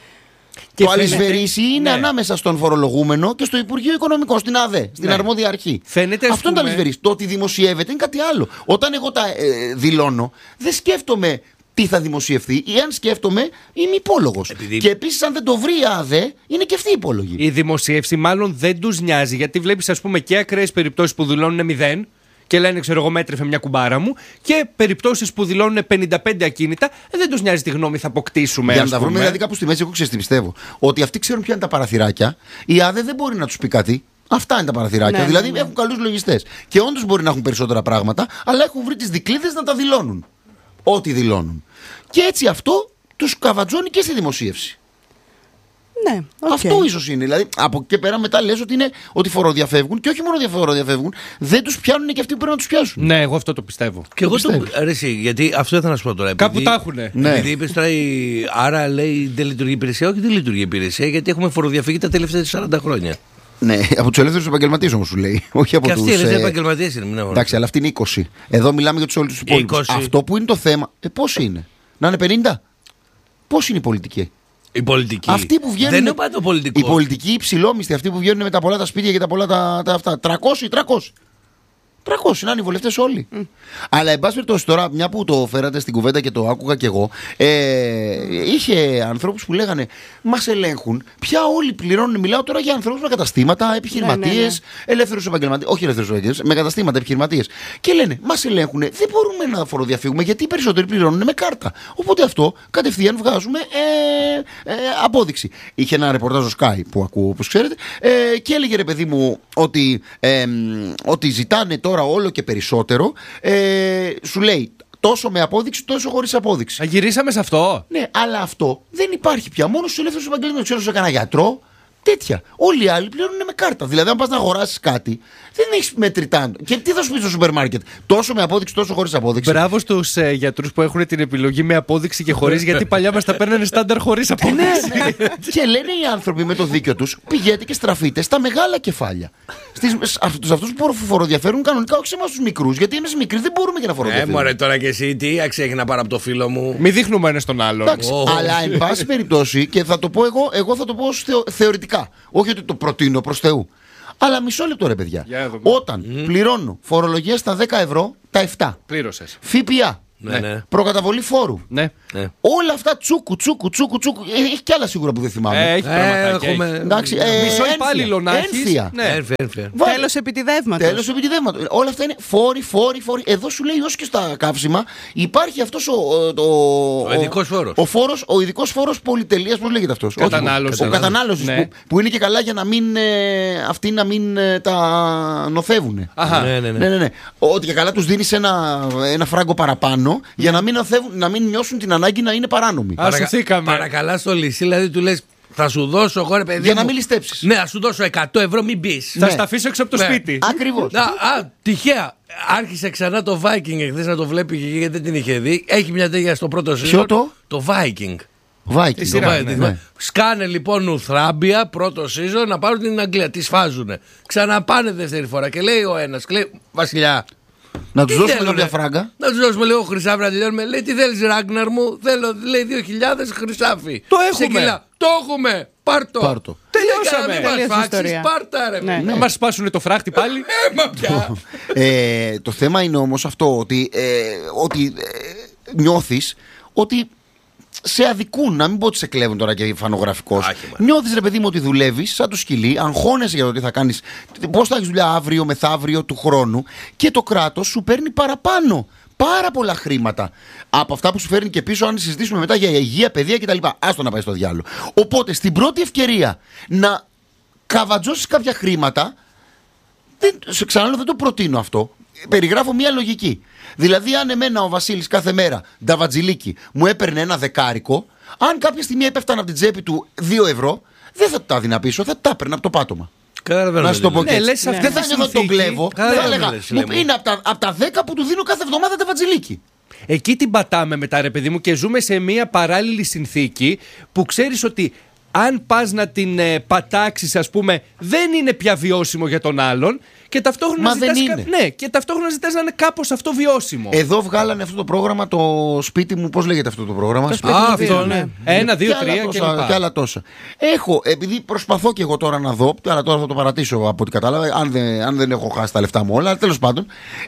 Το αλυσβερίσι είναι ανάμεσα στον φορολογούμενο και στο Υπουργείο Οικονομικών, στην ΑΔΕ, στην αρμόδια αρχή. Αυτό είναι το αλυσβερίσι. Το ότι δημοσιεύεται είναι κάτι άλλο. Όταν εγώ τα δηλώνω, δεν σκέφτομαι τι θα δημοσιευθεί, ή αν σκέφτομαι, είμαι υπόλογος. Και επίσης, αν δεν το βρει η ΑΔΕ, είναι και αυτή υπόλογη. Η δημοσίευση μάλλον δεν τους νοιάζει, γιατί βλέπεις, ας πούμε, και ακραίες περιπτώσεις που δηλώνουν 0. Και λένε, ξέρω εγώ, μέτρεφε μια κουμπάρα μου. Και περιπτώσεις που δηλώνουν 55 ακίνητα, δεν τους νοιάζει τι γνώμη θα αποκτήσουμε. Για να τα βρούμε δηλαδή κάπου στη μέση, εγώ ξέρω τι πιστεύω. Ότι αυτοί ξέρουν ποια είναι τα παραθυράκια. Η ΑΔΕ δεν μπορεί να τους πει κάτι. Αυτά είναι τα παραθυράκια. Δηλαδή έχουν καλούς λογιστές. Και όντως μπορεί να έχουν περισσότερα πράγματα, αλλά έχουν βρει τις δικλείδες να τα δηλώνουν. Ό,τι δηλώνουν. Και έτσι αυτό τους καβατζώνει και στη δημοσίευση. Ναι, αυτό ίσως είναι. Δηλαδή, από εκεί και πέρα μετά λες ότι φοροδιαφεύγουν, και όχι μόνο φοροδιαφεύγουν, δεν τους πιάνουν και αυτοί που πρέπει να τους πιάσουν. Ναι, εγώ αυτό το πιστεύω. Και εγώ το αρέσει, γιατί αυτό ήθελα να σου πω τώρα. Κάπου τα έχουνε. Ναι. Επειδή είπες τώρα, άρα λέει δεν λειτουργεί η υπηρεσία. Όχι, δεν λειτουργεί η υπηρεσία, γιατί έχουμε φοροδιαφύγει τα τελευταία 40 χρόνια. Ναι, από τους ελεύθερους επαγγελματίες όμως σου λέει. Όχι από τους. Και αυτοί οι επαγγελματίες είναι. Εντάξει, αλλά αυτή είναι 20. Εδώ μιλάμε για όλους τους υπόλοιπους. Αυτό που είναι το θέμα. Πώς είναι? Να είναι 50? Πώς είναι η πολιτική? Η πολιτική. Αυτοί που βγαίνουν. Δεν είναι πάντα πολιτικό. Οι πολιτικοί υψηλόμισθοι, αυτοί που βγαίνουν με τα πολλά τα σπίτια και τα πολλά τα αυτά. 300. 300 να είναι οι βολευτές όλοι. Αλλά εν πάση περιπτώσει τώρα, μια που το φέρατε στην κουβέντα και το άκουγα κι εγώ, είχε ανθρώπους που λέγανε μας ελέγχουν. Πια όλοι πληρώνουν. Μιλάω τώρα για ανθρώπους με καταστήματα, επιχειρηματίες, ελεύθερους επαγγελματίες. Όχι ελεύθερους επαγγελματίες, με καταστήματα, επιχειρηματίες. Και λένε μας ελέγχουν. Δεν μπορούμε να φοροδιαφύγουμε γιατί οι περισσότεροι πληρώνουν με κάρτα. Οπότε αυτό κατευθείαν βγάζουμε απόδειξη. Είχε ένα ρεπορτάζ στο Sky που ακούω, όπως ξέρετε, και έλεγε ρε παιδί μου ότι ζητάνε τώρα όλο και περισσότερο, σου λέει τόσο με απόδειξη, τόσο χωρίς απόδειξη. Γυρίσαμε σε αυτό. Ναι, αλλά αυτό δεν υπάρχει πια. Μόνο στους ελεύθερους επαγγελματίες. Ξέρω σε κανένα γιατρό, τέτοια. Όλοι οι άλλοι πληρώνουν με κάρτα. Δηλαδή, αν πας να αγοράσεις κάτι, δεν έχεις μετρητά. Και τι θα σου πει στο σούπερ μάρκετ? Τόσο με απόδειξη, τόσο χωρίς απόδειξη. Μπράβο στους γιατρούς που έχουν την επιλογή με απόδειξη και χωρίς, γιατί παλιά μας τα παίρνανε στάνταρ χωρίς απόδειξη. Και λένε οι άνθρωποι με το δίκιο τους, πηγαίνετε και στραφείτε στα μεγάλα κεφάλια. Αυτούς που φοροδιαφέρουν κανονικά, όχι σε εμάς τους μικρούς. Γιατί εμείς μικροί δεν μπορούμε και να φοροδιαφέρουμε. Μωρέ τώρα και εσύ, τι αξέχει να πάρω από το φίλο μου. Μην δείχνουμε ένα στον άλλον. Αλλά εν πάση περιπτώσει, και θα το πω εγώ θα το πω θεωρητικά. Όχι ότι το προτείνω προς Θεού. Αλλά μισό λεπτό ρε παιδιά. Όταν πληρώνω φορολογία στα 10 ευρώ, τα 7. Πλήρωσες. ΦΠΑ. Ναι. Προκαταβολή φόρου. Ναι. Όλα αυτά τσούκου. Έχει κι άλλα σίγουρα που δεν θυμάμαι. Έχει πραγματάκια. Εντάξει, μισό υπάλληλο να έχεις. Ένφια. Τέλος επιτιδεύματος. Όλα αυτά είναι φόροι. Εδώ σου λέει, όσο και στα καύσιμα, υπάρχει αυτός ο ειδικός φόρος. Ο ειδικός φόρος πολυτελείας, πώς λέγεται αυτός? Ο κατανάλωσης. Ναι. Που είναι και καλά για να μην αυτοί να μην τα νοθεύουν. Ναι. Ότι και καλά τους δίνεις ένα φράγκο παραπάνω για να μην νιώσουν την ανάγκη να είναι παράνομοι. Ασωθήκαμε. Παρακαλά στο λύση, δηλαδή του λες Θα σου δώσω εγώ, ρε παιδί. Για να μην ληστέψεις. Ναι, θα σου δώσω 100 ευρώ, μην μπει. Θα στα αφήσω έξω από το σπίτι. Ακριβώς. Τυχαία. Άρχισε ξανά το Viking εχθές να το βλέπει και γιατί δεν την είχε δει. Έχει μια τέτοια στο πρώτο σύζον. Το Viking. Σκάνε λοιπόν Ουθράμπια, πρώτο season, να πάρουν την Αγγλία. Τη σφάζουνε. Ξαναπάνε δεύτερη φορά και λέει ο ένας, Βασιλιά, να του δώσουμε κάποια φράγκα. Να του δώσουμε λίγο χρυσάφι να τελειώνουμε. Λέει, τι θέλει, Ράγκναρ μου? Θέλω, λέει, 2.000 χρυσάφι. Το έχουμε. Το έχουμε. Πάρτο. Τελειώσαμε. Πάρτα, ρε. Να μας σπάσουν το φράχτη πάλι. Μα πια. Το θέμα είναι όμως αυτό ότι νιώθεις ότι σε αδικούν, να μην πω ότι σε κλέβουν τώρα και φανογραφικός. Νιώθεις, ρε παιδί μου, ότι δουλεύεις σαν το σκυλί, αγχώνεσαι για το τι θα κάνεις, πώς θα έχεις δουλειά αύριο, μεθαύριο, του χρόνου, και το κράτος σου παίρνει παραπάνω. Πάρα πολλά χρήματα από αυτά που σου φέρνει και πίσω, αν συζητήσουμε μετά για υγεία, παιδεία κτλ. Άστο να πάει στο διάλογο. Οπότε στην πρώτη ευκαιρία να καβατζώσεις κάποια χρήματα, σε ξαναλέω, δεν το προτείνω αυτό. Περιγράφω μια λογική. Δηλαδή, αν εμένα ο Βασίλης κάθε μέρα, νταβατζιλίκι, μου έπαιρνε ένα δεκάρικο, αν κάποια στιγμή έπεφταν από την τσέπη του 2 ευρώ, δεν θα τα έδινα πίσω, θα τα έπαιρνα από το πάτωμα. Να σου το πω και έτσι. Δεν θα νιώθω τον κλέβω. Θα έλεγα, είναι από τα 10 που του δίνω κάθε εβδομάδα νταβατζιλίκι. Εκεί την πατάμε μετά, ρε παιδί μου, και ζούμε σε μια παράλληλη συνθήκη που ξέρεις ότι αν πας να την πατάξεις, ας πούμε, δεν είναι πια βιώσιμο για τον άλλον. Και ταυτόχρονα ζητάς να είναι κάπως αυτό βιώσιμο. Εδώ βγάλανε αυτό το πρόγραμμα, το σπίτι μου, πώς λέγεται αυτό το πρόγραμμα? Αυτό, ναι. 1, 2, 3 και άλλα τόσα. Έχω, επειδή προσπαθώ και εγώ τώρα να δω, αλλά τώρα θα το παρατήσω από ό,τι κατάλαβα, αν δεν έχω χάσει τα λεφτά μου όλα, τέλος πάντων.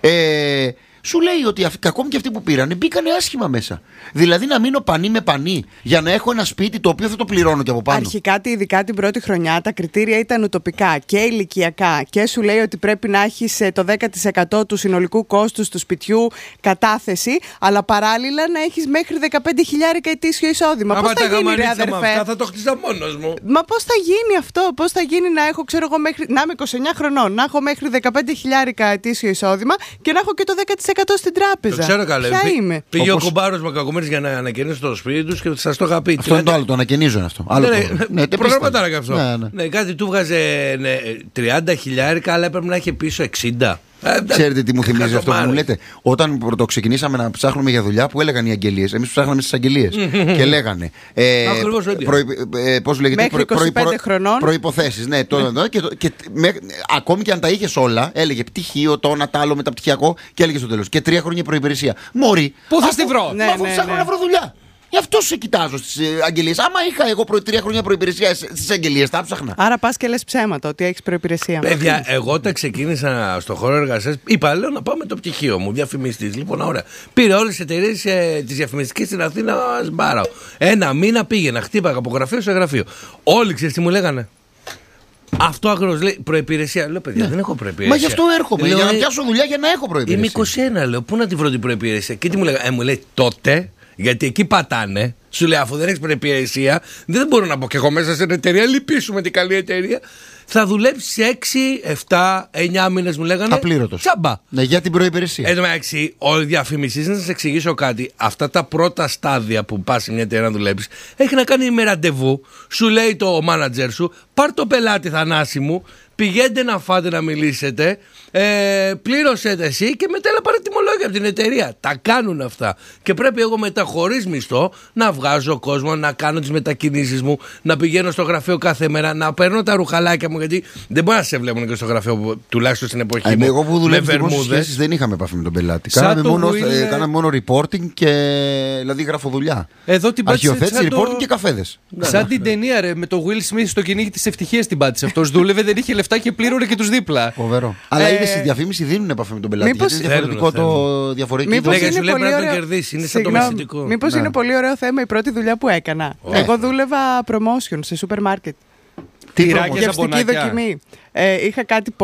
Σου λέει ότι ακόμη και αυτοί που πήρανε μπήκανε άσχημα μέσα. Δηλαδή να μείνω πανί με πανί για να έχω ένα σπίτι το οποίο θα το πληρώνω και από πάνω. Αρχικά, ειδικά την πρώτη χρονιά, τα κριτήρια ήταν ουτοπικά και ηλικιακά. Και σου λέει ότι πρέπει να έχεις το 10% του συνολικού κόστους του σπιτιού κατάθεση, αλλά παράλληλα να έχεις μέχρι 15.000 ετήσιο εισόδημα. Πώς θα γίνει, ρε αδερφέ? Αυτά θα το χτίσα μόνος μου. Μα πώς θα γίνει αυτό? Πώς θα γίνει να έχω, ξέρω εγώ, να είμαι 29 χρονών, να έχω μέχρι 15.000 ετήσιο εισόδημα και να έχω και το 10% στην τράπεζα? Το ξέρω καλά. Ποια είμαι? Πήγε ο κουμπάρος με κακομοίρες για να ανακαινήσει το σπίτι τους και σας το είχα πει. Αυτό είναι το άλλο, το ανακαινίζω είναι αυτό. Προγραμματάρα και αυτό. Ναι, κάτι του βγάζε 30.000, αλλά έπρεπε να έχει πίσω 60. Ξέρετε τι μου θυμίζει αυτό που μου λέτε? Όταν πρωτοξεκινήσαμε να ψάχνουμε για δουλειά, που έλεγαν οι αγγελίες, εμείς ψάχναμε στις αγγελίες και λέγανε πώς λέγεται, μέχρι 25 χρονών προϋποθέσεις. Ναι, ακόμη και αν τα είχες όλα, έλεγε πτυχίο, το ένα, τ' άλλο, μεταπτυχιακό, και έλεγε στο τέλος και 3 χρόνια προϋπηρεσία. Μωρή, πού θα στη βρω? Αφού ψάχνω να βρω δουλειά. Γι' αυτό σε κοιτάζω στις αγγελίες. Άμα είχα εγώ 3 χρόνια προϋπηρεσία στις αγγελίες, τα ψάχνα. Άρα πας και λες ψέματα ότι έχεις προϋπηρεσία. Παιδιά, εγώ όταν ξεκίνησα στο χώρο εργασίας, είπα, λέω να πάω με το πτυχίο μου, διαφημιστής. Λοιπόν, ωραία. Πήρε όλες τις εταιρείες τις διαφημιστικές στην Αθήνα, σμπάραω. 1 μήνα πήγαινα, χτύπαγα από γραφείο σε γραφείο. Όλοι ξέρεις τι μου λέγανε? Αυτό ακριβώς λέει προϋπηρεσία. Λέω, παιδιά, δεν έχω προϋπηρεσία. Μα γι' αυτό έρχομαι. Για να πιάσω δουλειά, για να έχω προϋπηρεσία. Είμαι 21, λέω. Πού να τη βρω την προϋπηρεσία? Και τι μου λέγανε? Μου λέει τότε. Γιατί εκεί πατάνε, σου λέει, αφού δεν έχεις προϋπηρεσία, δεν μπορώ να πω και εγώ μέσα σε την εταιρεία, λυπήσουμε την καλή εταιρεία. Θα δουλέψεις 6, 7, 9 μήνες, μου λέγανε. Απλήρωτος. Τσάμπα. Ναι, για την προϋπηρεσία. Εν τω μεταξύ, ο διαφημιστής, να σας εξηγήσω κάτι. Αυτά τα πρώτα στάδια που πας σε μια εταιρεία να δουλέψεις, έχει να κάνει με ραντεβού. Σου λέει το μάνατζερ σου, πάρ' το πελάτη, Θανάση μου, πηγαίνετε να φάτε, να μιλήσετε, πλήρωσετε εσύ και μετά έλα πάρε τιμολόγια από την εταιρεία. Τα κάνουν αυτά. Και πρέπει εγώ μετά, χωρίς μισθό, να βγάζω κόσμο, να κάνω τις μετακινήσεις μου, να πηγαίνω στο γραφείο κάθε μέρα, να παίρνω τα ρουχαλάκια μου, γιατί δεν μπορεί να σε βλέπουν και στο γραφείο, τουλάχιστον στην εποχή μου. Εγώ που δουλεύω στις δημόσιες σχέσεις δεν είχαμε επαφή με τον πελάτη. Κάναμε μόνο reporting και δηλαδή γραφοδουλειά. Αρχιοθέτηση, reporting και καφέδες. Σαν την ταινία, ρε, με το Will Smith στο κυνήγι της ευτυχίας την πάτησε. Αυτός δούλευε, δεν είχε λεφτά και πλήρωνε και τους δίπλα. Φοβερό. Αλλά είδες, στη διαφήμιση δίνουν επαφή με τον πελάτη. Μήπως είναι διαφορετικό το διαφορετικό. Μήπως είναι είναι πολύ ωραίο θέμα η πρώτη δουλειά που έκανα. Εγώ δούλευα promotion σε σούπερ μάρκετ. Τυράκια, γευστική δοκιμή. Είχα κάτι